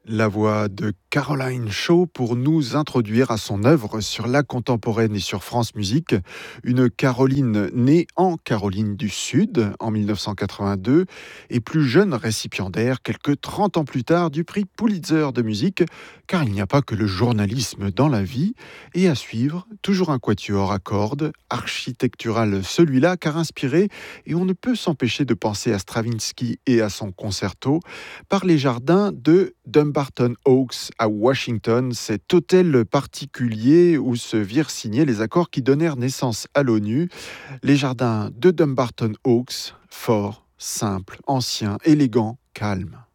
La voix de Caroline Shaw pour nous introduire à son œuvre sur la contemporaine et sur France Musique. Une Caroline née en Caroline du Sud en 1982 et plus jeune récipiendaire quelques 30 ans plus tard du prix Pulitzer de musique, car il n'y a pas que le journalisme dans la vie. Et à suivre, toujours un quatuor à cordes, architectural celui-là, car inspiré, et on ne peut s'empêcher de penser à Stravinsky et à son concerto, par les jardins de Dumbarton Oaks à Washington, cet hôtel particulier où se virent signer les accords qui donnèrent naissance à l'ONU. Les jardins de Dumbarton Oaks, forts, simples, anciens, élégants, calmes.